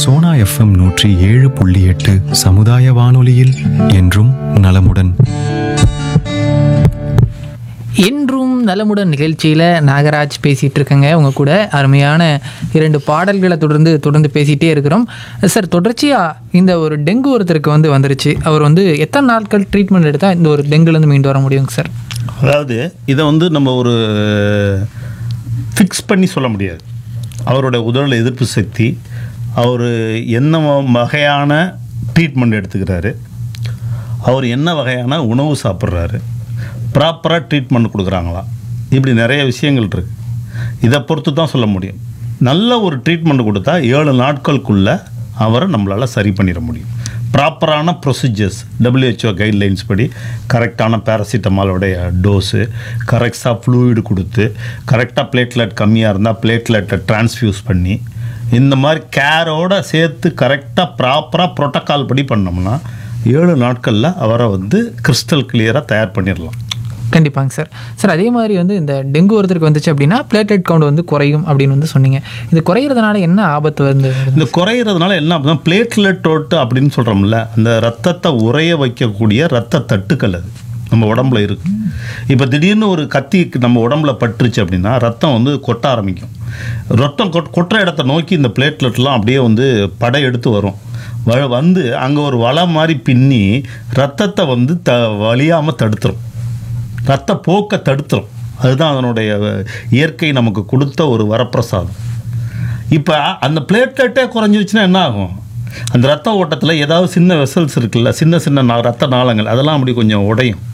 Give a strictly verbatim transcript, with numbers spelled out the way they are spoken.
Sona FM நூற்றி ஏழு புள்ளி எட்டு சமுதாய வானொலியில் என்றும் நலமுடன். என்றும் நலமுடன் நிகழ்ச்சியில் நாகராஜ் பேசிகிட்டு இருக்கேங்க உங்கள் கூட. அருமையான இரண்டு பாடல்களை தொடர்ந்து தொடர்ந்து பேசிகிட்டே இருக்கிறோம் சார். தொடர்ச்சியாக இந்த ஒரு டெங்கு ஒருத்தருக்கு வந்து வந்துருச்சு. அவர் வந்து எத்தனை நாட்கள் ட்ரீட்மெண்ட் எடுத்தால் இந்த ஒரு டெங்குலேருந்து மீண்டு வர முடியுங்க சார்? அதாவது இதை வந்து நம்ம ஒரு ஃபிக்ஸ் பண்ணி சொல்ல முடியாது. அவரோட உடல் எதிர்ப்பு சக்தி, அவர் என்ன வகையான ட்ரீட்மெண்ட் எடுத்துக்கிறாரு, அவர் என்ன வகையான உணவு சாப்பிட்றாரு, ப்ராப்பராக ட்ரீட்மெண்ட் கொடுக்குறாங்களா, இப்படி நிறைய விஷயங்கள் இருக்குது. இதை பொறுத்து தான் சொல்ல முடியும். நல்ல ஒரு ட்ரீட்மெண்ட் கொடுத்தா ஏழு நாட்களுக்குள்ளே அவரை நம்மளால் சரி பண்ணிட முடியும். ப்ராப்பரான ப்ரொசீஜர்ஸ், டபிள்யூஹெச்ஓ கைட்லைன்ஸ் படி கரெக்டான பேராசிட்டமாலோடைய டோஸு, கரெக்டாக ஃப்ளூயிடு கொடுத்து, கரெக்டாக பிளேட்லெட் கம்மியாக இருந்தால் பிளேட்லெட்டை டிரான்ஸ்ஃபியூஸ் பண்ணி, இந்த மாதிரி கேரோடு சேர்த்து கரெக்டாக ப்ராப்பராக ப்ரோட்டோக்கால் படி பண்ணோம்னா ஏழு நாட்களில் அவரை வந்து கிறிஸ்டல் கிளியராக தயார் பண்ணிடலாம். கண்டிப்பாங்க சார். சார் அதே மாதிரி வந்து இந்த டெங்கு ஒருத்தருக்கு வந்துச்சு அப்படின்னா பிளேட்லெட் கவுண்ட் வந்து குறையும் அப்படின்னு வந்து சொன்னீங்க. இது குறையிறதுனால என்ன ஆபத்து வந்து? இந்த குறையிறதுனால என்ன அப்படின்னா, பிளேட்லெட்டோட்டு அப்படின்னு சொல்கிறோம்ல, அந்த ரத்தத்தை உறைய வைக்கக்கூடிய ரத்த தட்டுக்கள் அது நம்ம உடம்புல இருக்குது. இப்போ திடீர்னு ஒரு கத்தி நம்ம உடம்புல பட்டுருச்சு அப்படின்னா ரத்தம் வந்து கொட்ட ஆரம்பிக்கும். ரத்தம் கொட் கொட்டுற இடத்த நோக்கி இந்த பிளேட்லெட்லாம் அப்படியே வந்து படை எடுத்து வரும். வ வந்து அங்கே ஒரு வலை மாதிரி பின்னி ரத்தத்தை வந்து த வலியாமல் தடுத்துரும், ரத்த போக்க தடுத்துரும். அதுதான் அதனுடைய இயற்கை நமக்கு கொடுத்த ஒரு வரப்பிரசாதம். இப்போ அந்த பிளேட்லெட்டே குறைஞ்சிருச்சுன்னா என்ன ஆகும்? அந்த ரத்த ஓட்டத்தில் ஏதாவது சின்ன வெசல்ஸ் இருக்குல்ல, சின்ன சின்ன ரத்த நாளங்கள், அதெல்லாம் அப்படி கொஞ்சம் உடையும்.